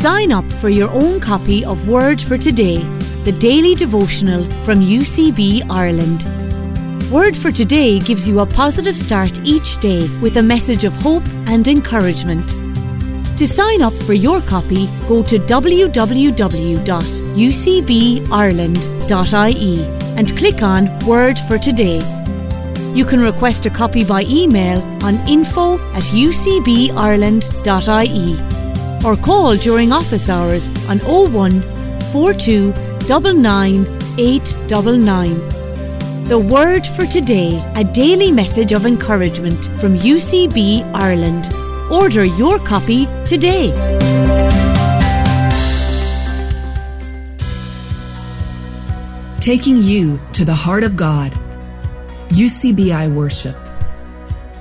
sign up for your own copy of Word for Today, the daily devotional from UCB Ireland. Word for Today gives you a positive start each day with a message of hope and encouragement. To sign up for your copy, go to www.ucbireland.ie and click on Word for Today. You can request a copy by email on info@ucbireland.ie or call during office hours on 01 42 99 899. The Word for Today, a daily message of encouragement from UCB Ireland. Order your copy today. Taking you to the heart of God. UCBI Worship.